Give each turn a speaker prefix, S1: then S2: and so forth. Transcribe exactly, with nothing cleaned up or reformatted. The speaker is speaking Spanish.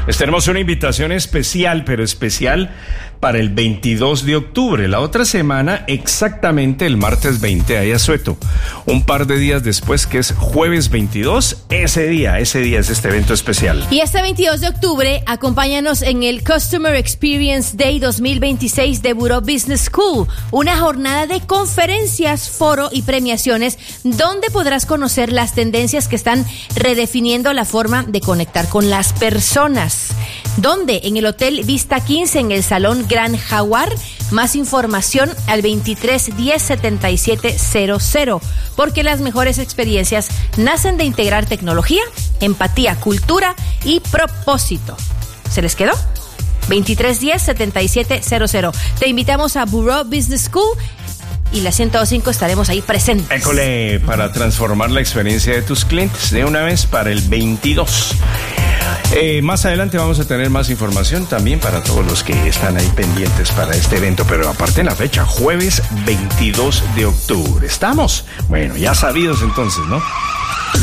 S1: Les tenemos una invitación especial, pero especial para el veintidós de octubre. La otra semana, exactamente el martes veinte, ahí a Sueto. Un par de días después, que es jueves veintidós, ese día, ese día es este evento especial.
S2: Y este veintidós de octubre, acompáñanos en el Customer Experience Day dos mil veintiséis de Buró Business School, una jornada de conferencias, foro y premiaciones donde podrás conocer las tendencias que están redefiniendo la forma de conectar con las personas. ¿Dónde? En el Hotel Vista quince, en el Salón Gran Jaguar. Más información al veintitrés diez setenta y siete cero cero, porque las mejores experiencias nacen de integrar tecnología, empatía, cultura y propósito. ¿Se les quedó? veintitrés diez setenta y siete cero cero. Te invitamos a Buró Business School y la ciento cinco estaremos ahí presentes.
S1: École, para transformar la experiencia de tus clientes de una vez para el veintidós. Eh, más adelante vamos a tener más información también para todos los que están ahí pendientes para este evento, pero aparte en la fecha, jueves veintidós de octubre. ¿Estamos? Bueno, ya sabidos entonces, ¿no?